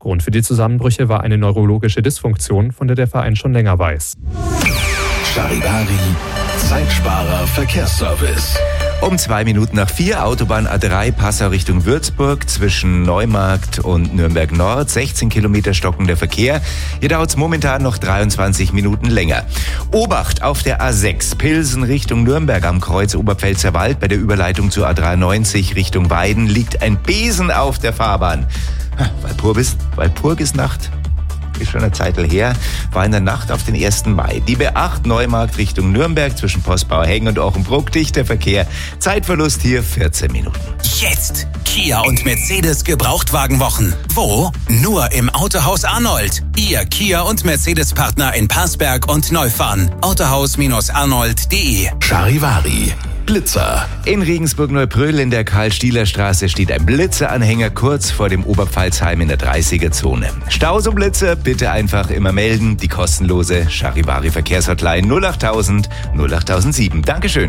Grund für die Zusammenbrüche war eine neurologische Dysfunktion, von der der Verein schon länger weiß. Charivari, Zeitsparer Verkehrsservice. Um 2 Minuten nach 4, Autobahn A3 Passau Richtung Würzburg zwischen Neumarkt und Nürnberg Nord. 16 Kilometer stockender Verkehr. Hier dauert es momentan noch 23 Minuten länger. Obacht auf der A6 Pilsen Richtung Nürnberg am Kreuz Oberpfälzer Wald. Bei der Überleitung zur A93 Richtung Weiden liegt ein Besen auf der Fahrbahn. Walpurgisnacht. Ist schon eine Zeit her, war in der Nacht auf den 1. Mai. Die B8 Neumarkt Richtung Nürnberg zwischen Postbauer Hengen und Ochenbruck, dichter Verkehr. Zeitverlust hier 14 Minuten. Jetzt Kia und Mercedes Gebrauchtwagenwochen. Wo? Nur im Autohaus Arnold. Ihr Kia und Mercedes Partner in Passberg und Neufahren. Autohaus-arnold.de. Charivari, Blitzer. In Regensburg-Neubrüll in der Karl-Stieler-Straße steht ein Blitzeranhänger kurz vor dem Oberpfalzheim in der 30er-Zone. Staus und Blitzer bitte einfach immer melden. Die kostenlose Charivari-Verkehrshotline 08000 08007. Dankeschön.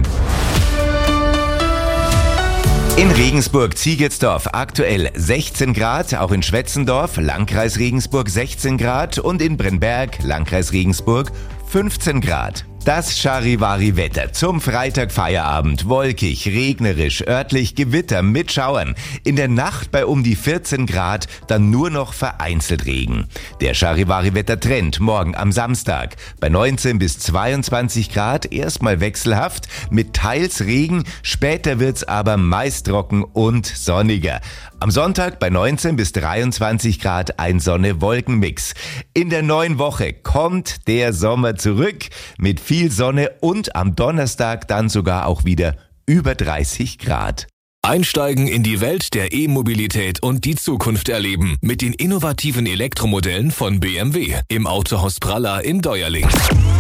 In Regensburg, Ziegertsdorf aktuell 16 Grad, auch in Schwetzendorf, Landkreis Regensburg 16 Grad und in Brennberg, Landkreis Regensburg 15 Grad. Das Charivari-Wetter zum Freitagfeierabend. Wolkig, regnerisch, örtlich Gewitter mit Schauern. In der Nacht bei um die 14 Grad, dann nur noch vereinzelt Regen. Der Charivari-Wetter-Trend morgen am Samstag. Bei 19 bis 22 Grad erstmal wechselhaft mit teils Regen. Später wird's aber meist trocken und sonniger. Am Sonntag bei 19 bis 23 Grad ein Sonne-Wolken-Mix. In der neuen Woche kommt der Sommer zurück mit viel Sonne und am Donnerstag dann sogar auch wieder über 30 Grad. Einsteigen in die Welt der E-Mobilität und die Zukunft erleben mit den innovativen Elektromodellen von BMW im Autohaus Pralla in Deuerling.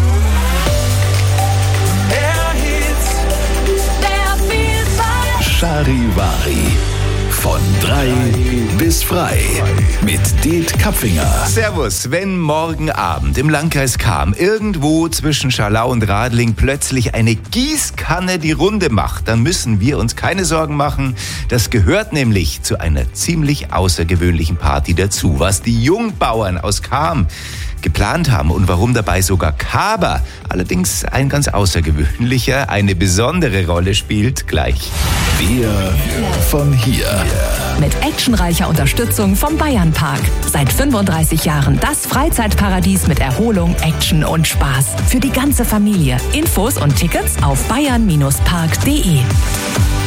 Charivari. Von 3 bis frei mit Det Kapfinger. Servus, wenn morgen Abend im Landkreis Cham irgendwo zwischen Scharlau und Radling plötzlich eine Gießkanne die Runde macht, dann müssen wir uns keine Sorgen machen. Das gehört nämlich zu einer ziemlich außergewöhnlichen Party dazu. Was die Jungbauern aus Cham geplant haben und warum dabei sogar Kaber, allerdings ein ganz außergewöhnlicher, eine besondere Rolle spielt, gleich. Wir von hier. Mit actionreicher Unterstützung vom Bayernpark. Seit 35 Jahren das Freizeitparadies mit Erholung, Action und Spaß. Für die ganze Familie. Infos und Tickets auf bayern-park.de.